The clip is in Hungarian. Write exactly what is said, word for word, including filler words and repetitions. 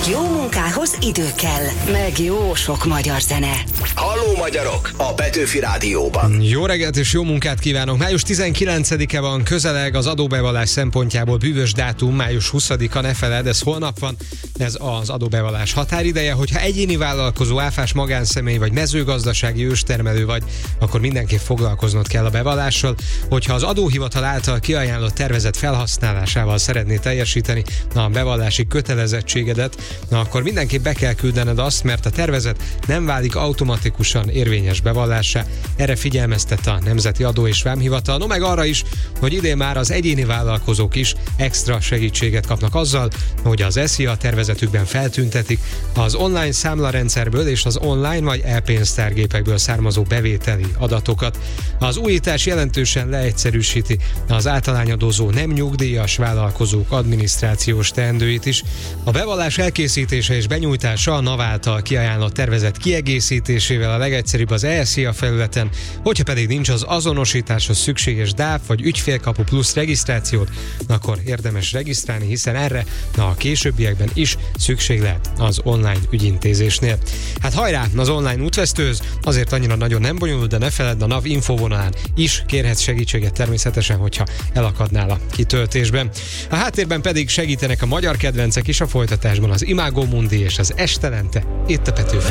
Jó munkához idő kell, meg jó sok magyar zene. Halló magyarok, a Petőfi Rádióban. Jó reggelt és jó munkát kívánok! május tizenkilencedike van, közeleg az adóbevallás szempontjából bűvös dátum, május huszadika, ne feledd, ez holnap van, ez az adóbevallás határideje. Hogyha egyéni vállalkozó, áfás magánszemély vagy mezőgazdasági őstermelő vagy, akkor mindenképp foglalkoznod kell a bevallással. Hogyha az adóhivatal által kiajánlott tervezet felhasználásával szeretnéd teljesíteni a bevallási kötelezettségedet, na akkor mindenképp be kell küldened azt, mert a tervezet nem válik automatikusan érvényes bevallássá. Erre figyelmeztet a Nemzeti Adó és Vámhivatal, no meg arra is, hogy idén már az egyéni vállalkozók is extra segítséget kapnak azzal, hogy az e szia tervezetükben feltüntetik az online számlarendszerből és az online vagy e-pénztárgépekből származó bevételi adatokat. Az újítás jelentősen leegyszerűsíti az általányadózó nem nyugdíjas vállalkozók adminisztrációs teendőit is. A bevallás elkészítése és benyújtása a NAV által kiajánlott tervezet kiegészítésével a legegyszerűbb az e szia felületen, hogyha pedig nincs az azonosításhoz szükséges dáv vagy ügyfélkapu plusz regisztrációt, akkor érdemes regisztrálni, hiszen erre na, a későbbiekben is szükség lehet az online ügyintézésnél. Hát hajrá, az online útvesztőhöz, azért annyira nagyon nem bonyolult, de ne feledd, a NAV infovonalán is kérhetsz segítséget természetesen, hogyha elakadnál a kitöltésben. A háttérben pedig segítenek a magyar kedvencek is, a folytatásban az Imágo Mundi és az Estelente, itt a Petőfi.